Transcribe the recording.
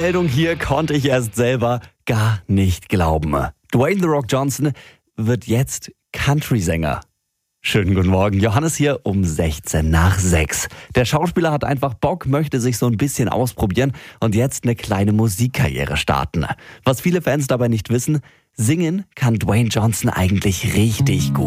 Meldung hier konnte ich erst selber gar nicht glauben. Dwayne The Rock Johnson wird jetzt Country-Sänger. Schönen guten Morgen, Johannes hier um 16 nach 6. Der Schauspieler hat einfach Bock, möchte sich so ein bisschen ausprobieren und jetzt eine kleine Musikkarriere starten. Was viele Fans dabei nicht wissen, singen kann Dwayne Johnson eigentlich richtig gut.